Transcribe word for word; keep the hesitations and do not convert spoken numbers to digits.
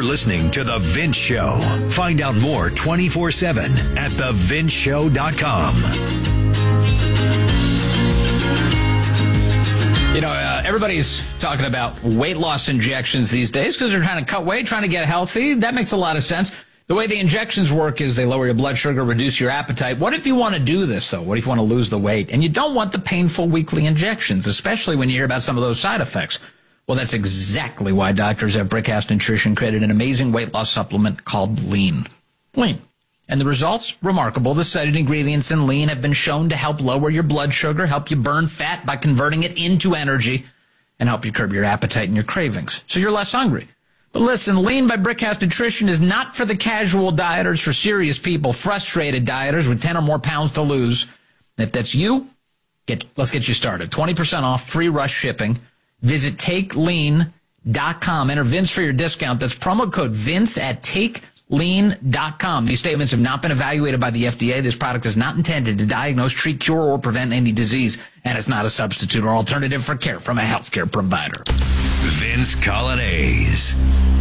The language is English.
listening to The Vince Show. Find out more twenty-four seven at the vince show dot com. You know, uh, everybody's talking about weight loss injections these days because they're trying to cut weight, trying to get healthy. That makes a lot of sense. The way the injections work is they lower your blood sugar, reduce your appetite. What if you want to do this, though? What if you want to lose the weight? And you don't want the painful weekly injections, especially when you hear about some of those side effects. Well, that's exactly why doctors at Brickhouse Nutrition created an amazing weight loss supplement called Lean. Lean. And the results? Remarkable. The studied ingredients in Lean have been shown to help lower your blood sugar, help you burn fat by converting it into energy, and help you curb your appetite and your cravings, so you're less hungry. But listen, Lean by Brickhouse Nutrition is not for the casual dieters, for serious people, frustrated dieters with ten or more pounds to lose. If that's you, get, let's get you started. twenty percent off, free rush shipping. Visit take lean dot com. Enter Vince for your discount. That's promo code Vince at take lean dot com. These statements have not been evaluated by the F D A. This product is not intended to diagnose, treat, cure, or prevent any disease, and it's not a substitute or alternative for care from a healthcare provider. Vince Coglianese.